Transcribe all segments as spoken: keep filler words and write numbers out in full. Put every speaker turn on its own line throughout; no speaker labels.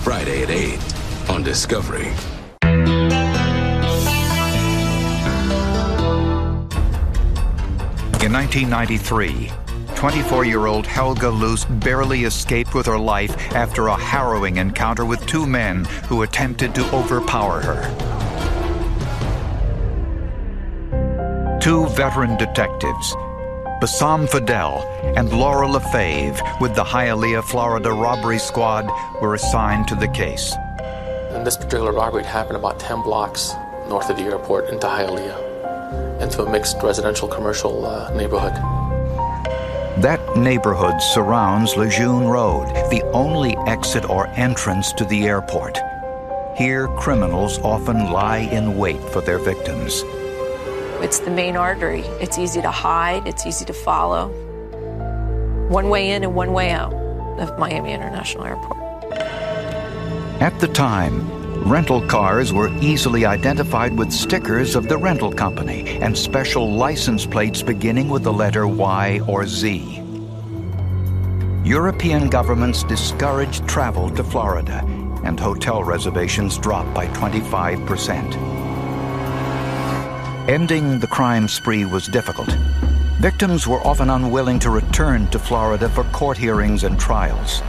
Friday at eight on Discovery.
In nineteen ninety-three, twenty-four-year-old Helga Lust barely escaped with her life after a harrowing encounter with two men who attempted to overpower her. Two veteran detectives, Bassam Fidel and Laura Lefebvre, with the Hialeah, Florida robbery squad, were assigned to the case.
And this particular robbery happened about ten blocks north of the airport into Hialeah, into a mixed residential commercial uh, neighborhood.
That neighborhood surrounds Lejeune Road, the only exit or entrance to the airport. Here, criminals often lie in wait for their victims.
It's the main artery. It's easy to hide. It's easy to follow. One way in and one way out of Miami International Airport.
At the time, rental cars were easily identified with stickers of the rental company and special license plates beginning with the letter Y or Z. European governments discouraged travel to Florida, and hotel reservations dropped by twenty-five percent. Ending the crime spree was difficult. Victims were often unwilling to return to Florida for court hearings and trials.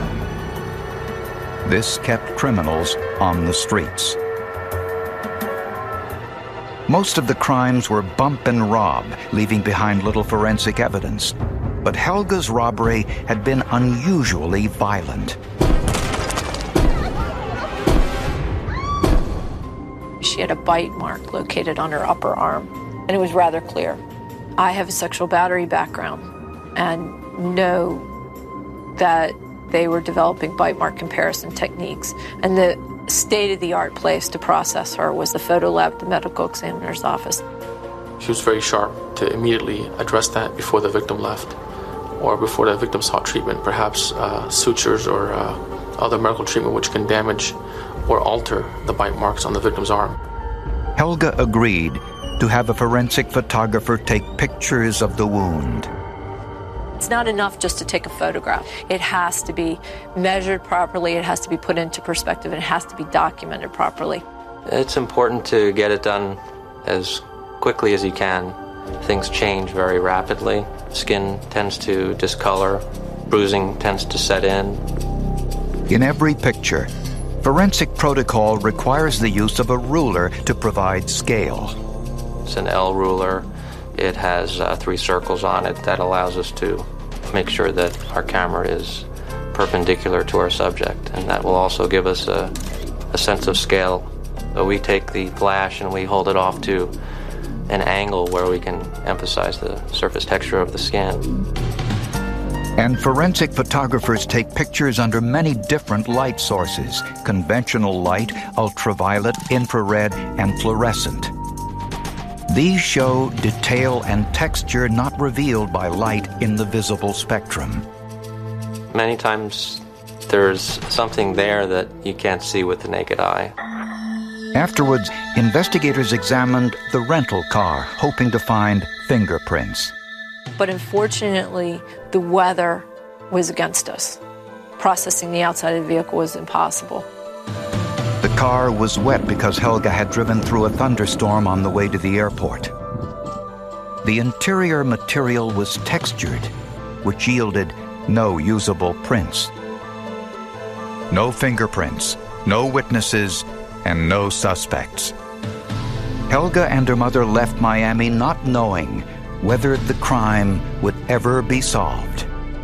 This kept criminals on the streets. Most of the crimes were bump and rob, leaving behind little forensic evidence. But Helga's robbery had been unusually violent.
She had a bite mark located on her upper arm, and it was rather clear. I have a sexual battery background and know that they were developing bite mark comparison techniques. And the state-of-the-art place to process her was the photo lab, the medical examiner's office.
She was very sharp to immediately address that before the victim left or before the victim sought treatment, perhaps uh, sutures or uh, other medical treatment which can damage or alter the bite marks on the victim's arm.
Helga agreed to have a forensic photographer take pictures of the wound.
It's not enough just to take a photograph. It has to be measured properly, it has to be put into perspective, and it has to be documented properly.
It's important to get it done as quickly as you can. Things change very rapidly. Skin tends to discolor, bruising tends to set in.
In every picture, forensic protocol requires the use of a ruler to provide scale.
It's an L ruler. It has uh, three circles on it that allows us to make sure that our camera is perpendicular to our subject, and that will also give us a, a sense of scale. So we take the flash and we hold it off to an angle where we can emphasize the surface texture of the skin.
And forensic photographers take pictures under many different light sources: conventional light, ultraviolet, infrared, and fluorescent. These show detail and texture not revealed by light in the visible spectrum.
Many times there's something there that you can't see with the naked eye.
Afterwards, investigators examined the rental car, hoping to find fingerprints.
But unfortunately, the weather was against us. Processing the outside of the vehicle was impossible.
The car was wet because Helga had driven through a thunderstorm on the way to the airport. The interior material was textured, which yielded no usable prints. No fingerprints, no witnesses, and no suspects. Helga and her mother left Miami not knowing whether the crime would ever be solved.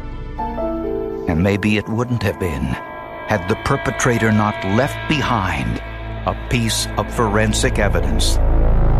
And maybe it wouldn't have been had the perpetrator not left behind a piece of forensic evidence.